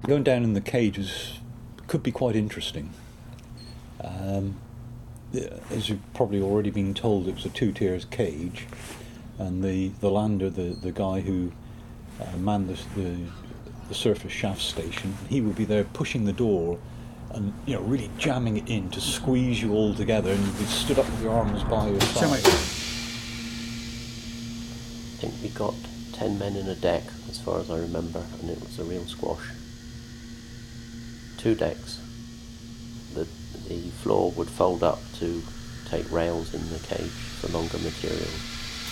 Going down in the cage could be quite interesting. As you've probably already been told, it was a two-tiers cage, and the lander, the guy who manned the surface shaft station, he would be there pushing the door and really jamming it in to squeeze you all together, and you'd be stood up with your arms by your side. I think we got 10 men in a deck, as far as I remember, and it was a real squash. 2 decks. The floor would fold up to take rails in the cage for longer materials.